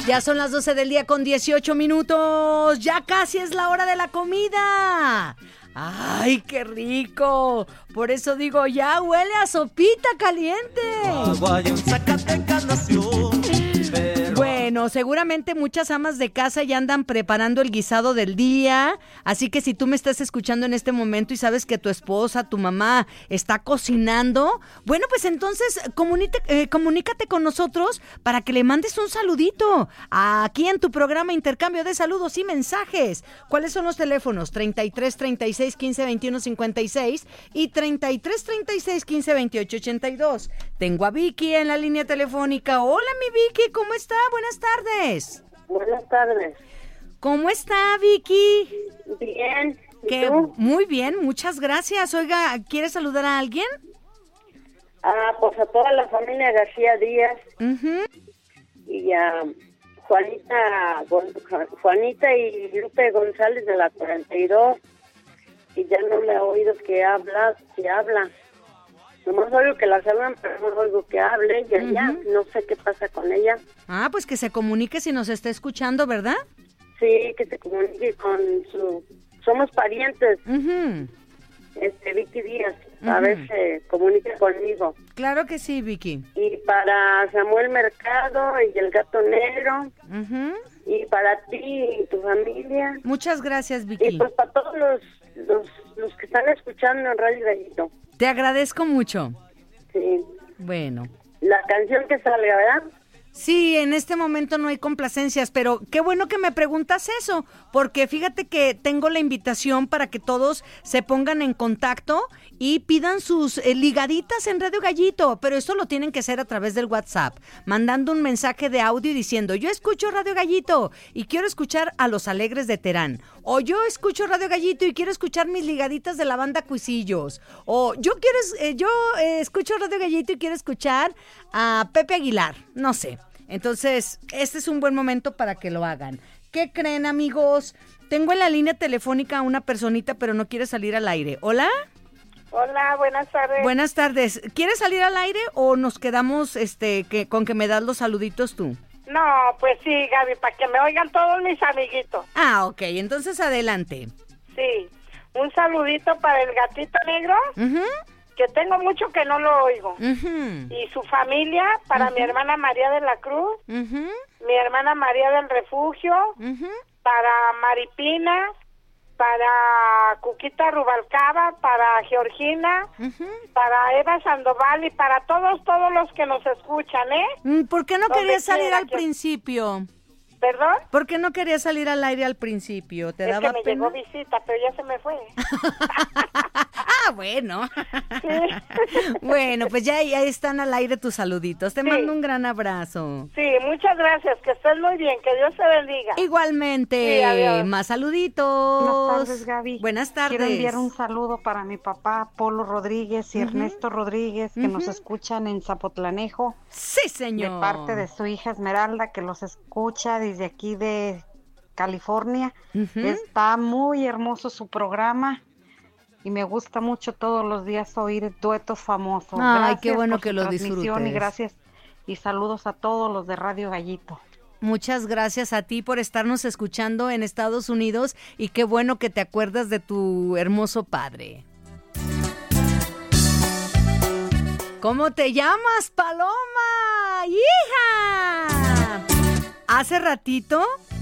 Ya son las 12 del día con 18 minutos. Ya casi es la hora de la comida. ¡Ay, qué rico! Por eso digo, ya huele a sopita caliente. Bueno, seguramente muchas amas de casa ya andan preparando el guisado del día, así que si tú me estás escuchando en este momento y sabes que tu esposa, tu mamá está cocinando, bueno, pues entonces comunícate con nosotros para que le mandes un saludito aquí en tu programa Intercambio de Saludos y Mensajes. ¿Cuáles son los teléfonos? 33 36 15 21 56 y 33 36 15 28 82. Tengo a Vicky en la línea telefónica. Hola, mi Vicky, ¿cómo está? Buenas tardes. Buenas tardes. ¿Cómo está, Vicky? Bien. ¿Y tú? Muy bien, muchas gracias. Oiga, ¿quiere saludar a alguien? Pues a toda la familia García Díaz. Uh-huh. Y a Juanita y Lupe González de la 42. Y ya no le he oído que habla. Nomás oigo que la saludan, pero no oigo que hable. Ya, Uh-huh. ya, no sé qué pasa con ella. Pues que se comunique si nos está escuchando, ¿verdad? Sí, que se comunique con su... Somos parientes, Uh-huh. Vicky Díaz. A ver si se comunica conmigo. Claro que sí, Vicky. Y para Samuel Mercado y el Gato Negro. Uh-huh. Y para ti y tu familia. Muchas gracias, Vicky. Y pues para todos los que están escuchando en Radio Gallito. Te agradezco mucho. Sí. Bueno. La canción que salga, ¿verdad? Sí, en este momento no hay complacencias, pero qué bueno que me preguntas eso, porque fíjate que tengo la invitación para que todos se pongan en contacto y pidan sus ligaditas en Radio Gallito, pero eso lo tienen que hacer a través del WhatsApp, mandando un mensaje de audio y diciendo, yo escucho Radio Gallito y quiero escuchar a Los Alegres de Terán, o yo escucho Radio Gallito y quiero escuchar mis ligaditas de la banda Cuisillos, o yo escucho Radio Gallito y quiero escuchar a Pepe Aguilar, no sé. Entonces, este es un buen momento para que lo hagan. ¿Qué creen, amigos? Tengo en la línea telefónica a una personita, pero no quiere salir al aire. ¿Hola? Hola, buenas tardes. Buenas tardes. ¿Quieres salir al aire o nos quedamos con que me das los saluditos tú? No, pues sí, Gaby, para que me oigan todos mis amiguitos. Ok, entonces adelante. Sí, un saludito para el Gatito Negro, Uh-huh. que tengo mucho que no lo oigo. Uh-huh. Y su familia, para mi hermana María de la Cruz, Uh-huh. mi hermana María del Refugio, Uh-huh. para Maripina, para Cuquita Rubalcaba, para Georgina, Uh-huh. para Eva Sandoval y para todos los que nos escuchan, ¿eh? ¿Por qué no Donde querías salir quiera al que- principio? ¿Perdón? ¿Por qué no querías salir al aire al principio? ¿Te Es daba que me pena? llegó visita, pero ya se me fue. Bueno. Bueno, pues ya están al aire tus saluditos. Te Sí. mando un gran abrazo. Sí, muchas gracias, que estés muy bien, que Dios te bendiga. Igualmente, Sí, adiós. más saluditos. Buenas tardes, Gaby. Buenas tardes. Quiero enviar un saludo para mi papá, Polo Rodríguez y Ujú. Ernesto Rodríguez, que nos escuchan en Zapotlanejo, Sí, de señor. parte de su hija Esmeralda, que los escucha desde aquí de California. Ujú. Está muy hermoso su programa y me gusta mucho todos los días oír duetos famosos. Ay, Gracias qué bueno por que su lo transmisión disfrutes. y gracias y saludos a todos los de Radio Gallito. Muchas gracias a ti por estarnos escuchando en Estados Unidos y qué bueno que te acuerdas de tu hermoso padre. ¿Cómo te llamas, Paloma? ¡Hija! Hace ratito